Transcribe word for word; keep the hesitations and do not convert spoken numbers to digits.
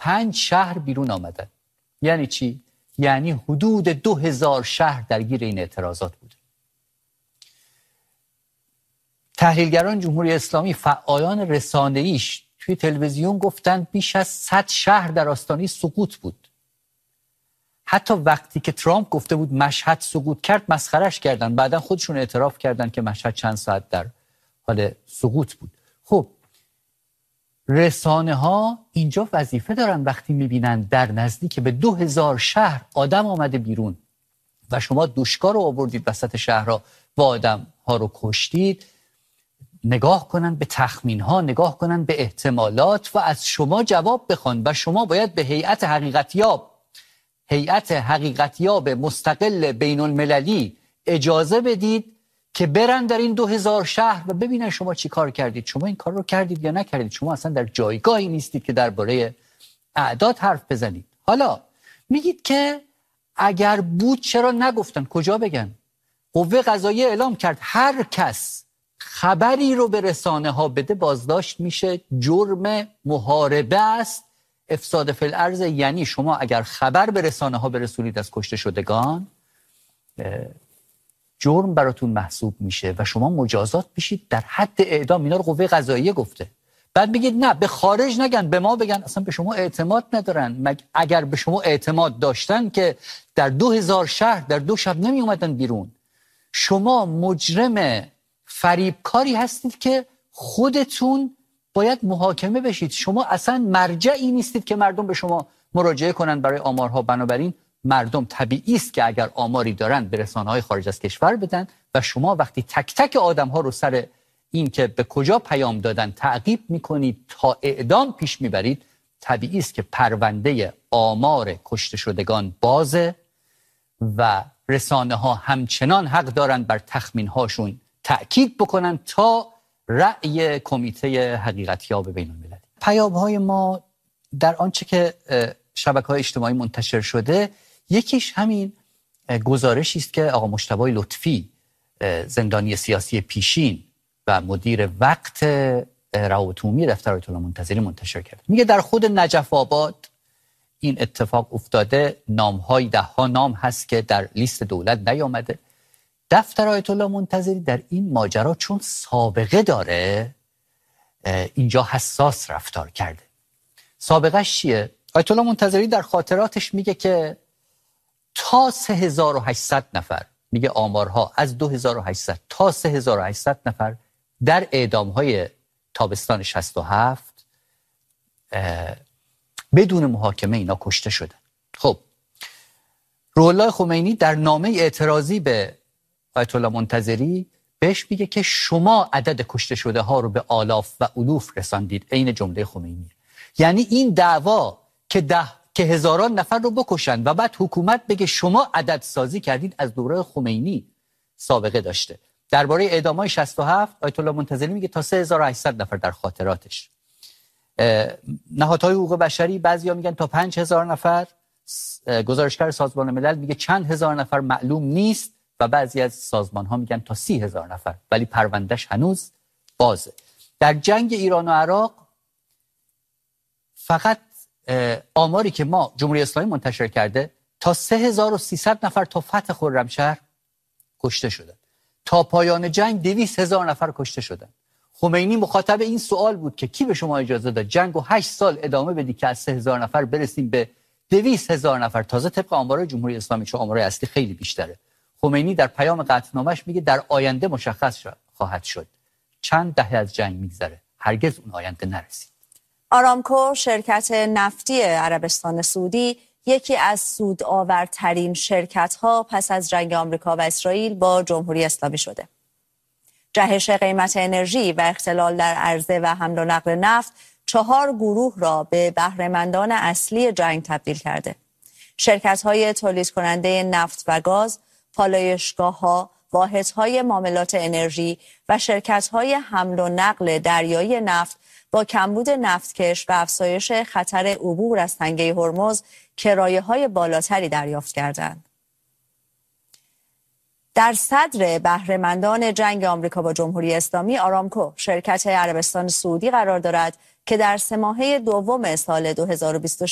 پنج شهر بیرون آمدن. یعنی چی؟ یعنی حدود دو هزار شهر درگیر این اعتراضات بود. تحلیلگران جمهوری اسلامی، فعالان رسانه‌ایش توی تلویزیون گفتند بیش از صد شهر در آستانه سقوط بود. حتی وقتی که ترامپ گفته بود مشهد سقوط کرد مسخرش کردن، بعدا خودشون اعتراف کردن که مشهد چند ساعت در حال سقوط بود. خب رسانه ها اینجا وظیفه دارن وقتی میبینن در نزدیک به دو هزار شهر آدم آمده بیرون و شما دوشکا رو آوردید وسط شهرها و آدم ها رو کشتید، نگاه کنن به تخمین ها، نگاه کنن به احتمالات و از شما جواب بخوان و شما باید به هیئت حقیقتیاب هیئت حقیقتیاب مستقل بین المللی اجازه بدید که برن در این دو هزار شهر و ببینن شما چی کار کردید، شما این کار رو کردید یا نکردید. شما اصلا در جایگاهی نیستید که درباره اعداد حرف بزنید. حالا میگید که اگر بود چرا نگفتن؟ کجا بگن؟ قوه قضاییه اعلام کرد هر کس خبری رو به رسانه ها بده بازداشت میشه، جرم محاربه است، افساد فی الارض. یعنی شما اگر خبر به رسانه ها برسونید از کشته شدگان جرم براتون محسوب میشه و شما مجازات میشید در حد اعدام. اینا رو قوه قضاییه گفته. بعد میگید نه به خارج نگن، به ما بگن. اصلا به شما اعتماد ندارن. مگ اگر به شما اعتماد داشتن که در دو هزار شهر در دو شب نمی اومدن بیرون. شما مجرم فریبکاری هستید که خودتون باید محاکمه بشید. شما اصلا مرجعی نیستید که مردم به شما مراجعه کنن برای آمارها. بنابراین مردم طبیعی است که اگر آماری دارن به رسانه‌های خارج از کشور بدن و شما وقتی تک تک آدم‌ها رو سر این که به کجا پیام دادن تعقیب میکنید تا اعدام پیش میبرید، طبیعی است که پرونده آمار کشته شدگان بازه و رسانه‌ها همچنان حق دارن بر تخمین‌هاشون تأکید بکنن تا رأی کمیته حقیقتیاب بین‌المللی. پیام‌های ما در آنچه که شبکه‌های اجتماعی منتشر شده، یکیش همین گزارشی است که آقا مجتبی لطفی، زندانی سیاسی پیشین و مدیر وقت روابط عمومی دفتر آیت الله منتظری منتشر کرد. میگه در خود نجف آباد این اتفاق افتاده، نام‌های ده ها نام هست که در لیست دولت نیامده. دفتر آیت الله منتظری در این ماجرا چون سابقه داره اینجا حساس رفتار کرده. سابقهش چیه؟ آیت الله منتظری در خاطراتش میگه که تا سه هزار و هشتصد نفر، میگه آمارها از دو هزار و هشتصد تا سه هزار و هشتصد نفر در اعدام‌های تابستان شصت و هفت بدون محاکمه اینا کشته شدن. خب روح الله خمینی در نامه اعتراضی به آیت الله منتظری بهش میگه که شما عدد کشته شده ها رو به آلاف و الوف رساندید. عین جمله خمینی. یعنی این دعوا که ده که هزاران نفر رو بکشن و بعد حکومت بگه شما عدد سازی کردید از دوره خمینی سابقه داشته. درباره اعدام‌های شصت و هفت آیت الله منتظری میگه تا سه هزار و هشتصد نفر در خاطراتش. نهادهای حقوق بشری بعضیا میگن تا پنج هزار نفر، گزارشگر سازمان ملل میگه چند هزار نفر معلوم نیست و بعضی از سازمان‌ها میگن تا سی هزار نفر، ولی پروندهش هنوز بازه. در جنگ ایران و عراق فقط آماری که ما جمهوری اسلامی منتشر کرده تا سه هزار و سیصد نفر تا فتح خرمشهر کشته شدن. تا پایان جنگ دویست هزار نفر کشته شدن. خمینی مخاطب این سوال بود که کی به شما اجازه داد جنگ و هشت سال ادامه بدی که از سه هزار نفر برسیم به دویست هزار نفر، تازه طبق آمارهای جمهوری اسلامی، چون آمارهای اصلی خیلی بیشتره. خمینی در پیام قطعنامه‌اش میگه در آینده مشخص خواهد شد. چند دهه از جنگ میگذره، هرگز اون آینده نرسید. آرامکو، شرکت نفتی عربستان سعودی، یکی از سودآورترین شرکت‌ها پس از جنگ آمریکا و اسرائیل با جمهوری اسلامی شده. جهش قیمت انرژی و اختلال در عرضه و حمل و نقل نفت چهار گروه را به بهره‌مندان اصلی جنگ تبدیل کرده. شرکت‌های تولید کننده نفت و گاز، پالایشگاه‌ها، واحدهای معاملات انرژی و شرکت‌های حمل و نقل دریایی نفت با کمبود نفتکش و افزایش خطر عبور از تنگه هرمز کرایه‌های بالاتری دریافت کردند. در صدر بهره‌مندان جنگ آمریکا با جمهوری اسلامی، آرامکو، شرکت عربستان سعودی قرار دارد که در سه ماهه دوم سال دو هزار و بیست و شش